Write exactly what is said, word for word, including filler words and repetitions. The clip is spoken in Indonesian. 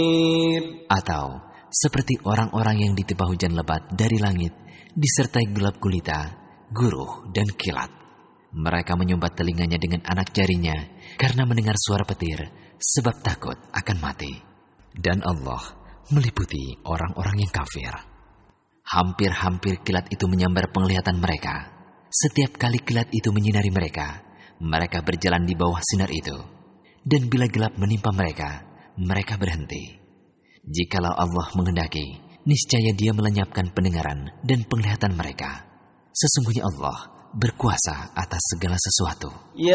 Atau seperti orang-orang yang ditimpa hujan lebat dari langit, disertai gelap gulita, guruh, dan kilat. Mereka menyumbat telinganya dengan anak jarinya karena mendengar suara petir, sebab takut akan mati. Dan Allah meliputi orang-orang yang kafir. Hampir-hampir kilat itu menyambar penglihatan mereka. Setiap kali kilat itu menyinari mereka, mereka berjalan di bawah sinar itu. Dan bila gelap menimpa mereka, mereka berhenti. Jikalau Allah menghendaki, niscaya Dia melenyapkan pendengaran dan penglihatan mereka. Sesungguhnya Allah berkuasa atas segala sesuatu.